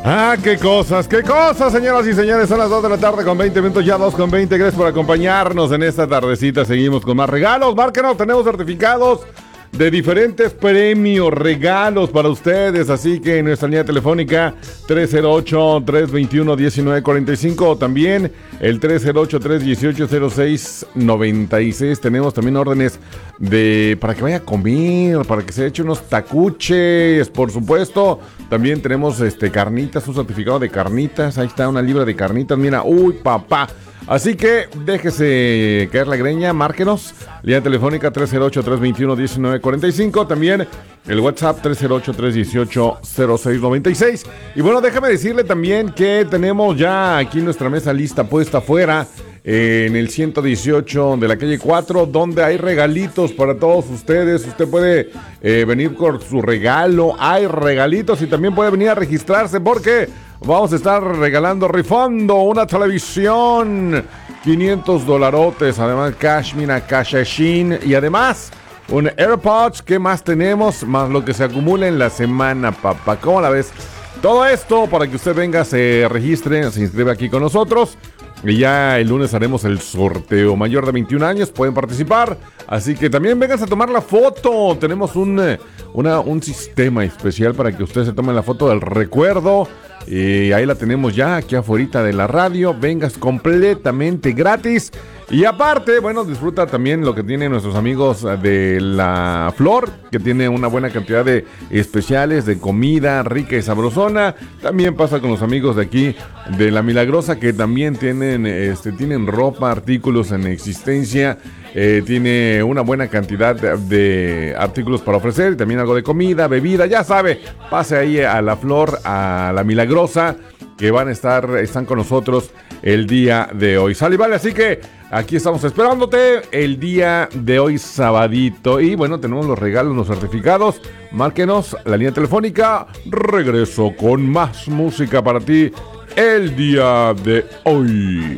Qué cosas, señoras y señores. Son las 2 de la tarde con 20 minutos, ya 2:20. Gracias por acompañarnos en esta tardecita. Seguimos con más regalos. Márquenos, tenemos certificados de diferentes premios, regalos para ustedes. Así que en nuestra línea telefónica 308-321-1945 o también el 308-318-0696. Tenemos también órdenes para que vaya a comer, para que se eche unos tacuches, por supuesto. También tenemos carnitas, un certificado de carnitas. Ahí está una libra de carnitas. Mira, uy, papá. Así que déjese caer la greña, márquenos. Línea telefónica 308-321-1945. También el WhatsApp 308-318-0696. Y bueno, déjame decirle también que tenemos ya aquí nuestra mesa lista puesta afuera en el 118 de la calle 4, donde hay regalitos para todos ustedes. Usted puede venir con su regalo. Hay regalitos y también puede venir a registrarse porque vamos a estar rifando una televisión, $500, además cashmere, cashashin y además un AirPods. ¿Qué más tenemos? Más lo que se acumula en la semana, papá. ¿Cómo la ves? Todo esto para que usted venga, se registre, se inscriba aquí con nosotros. Y ya el lunes haremos el sorteo. Mayor de 21 años pueden participar. Así que también vengan a tomar la foto. Tenemos un sistema especial para que usted se tome la foto del recuerdo. Y ahí la tenemos ya aquí afuera de la radio. Vengas completamente gratis. Y aparte, bueno, disfruta también lo que tienen nuestros amigos de La Flor, que tiene una buena cantidad de especiales, de comida rica y sabrosona. También pasa con los amigos de aquí de La Milagrosa, que también tienen ropa, artículos en existencia. Tiene una buena cantidad de artículos para ofrecer y también algo de comida, bebida, ya sabe. Pase ahí a La Flor, a La Milagrosa, que están con nosotros el día de hoy. Sale y vale, así que aquí estamos esperándote el día de hoy, sabadito. Y bueno, tenemos los regalos, los certificados. Márquenos la línea telefónica. Regreso con más música para ti el día de hoy.